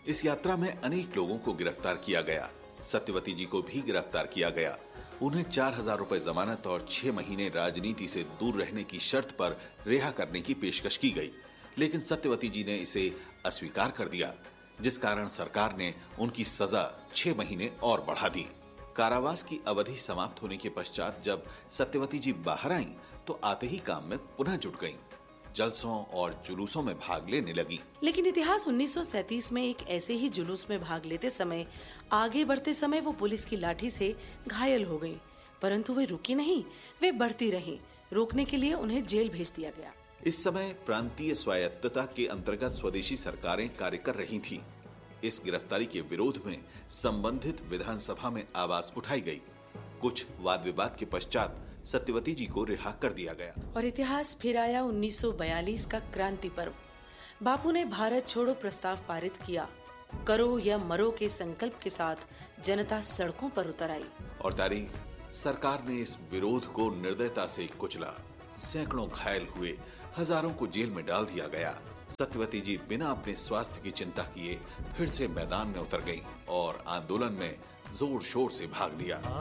इस यात्रा में अनेक लोगों को गिरफ्तार किया गया। सत्यवती जी को भी गिरफ्तार किया गया। उन्हें 4,000 रुपए जमानत और 6 महीने राजनीति से दूर रहने की शर्त पर रिहा करने की पेशकश की गई, लेकिन सत्यवती जी ने इसे अस्वीकार कर दिया, जिस कारण सरकार ने उनकी सजा 6 महीने और बढ़ा दी। कारावास की अवधि समाप्त होने के पश्चात जब सत्यवती जी बाहर आईं, तो आते ही काम में पुनः जुट गईं। जलसों और जुलूसों में भाग लेने लगी। लेकिन इतिहास 1937 में एक ऐसे ही जुलूस में भाग लेते समय आगे बढ़ते समय वो पुलिस की लाठी से घायल हो गई, परंतु वे रुकी नहीं, वे बढ़ती रहीं। रोकने के लिए उन्हें जेल भेज दिया गया। इस समय प्रांतीय स्वायत्तता के अंतर्गत स्वदेशी सरकारें कार्य कर रही थीं। इस गिरफ्तारी के विरोध में संबंधित विधानसभा में आवाज उठाई गई। कुछ वाद विवाद के पश्चात सत्यवती जी को रिहा कर दिया गया। और इतिहास फिर आया 1942 का क्रांति पर्व। बापू ने भारत छोड़ो प्रस्ताव पारित किया। करो या मरो के संकल्प के साथ जनता सड़कों पर उतर आई। और तारीख, सरकार ने इस विरोध को निर्दयता से कुचला। सैकड़ों घायल हुए, हजारों को जेल में डाल दिया गया। सत्यवती जी बिना अपने स्वास्थ्य की चिंता किए फिर से मैदान में उतर गईं और आंदोलन में जोर शोर से भाग लिया।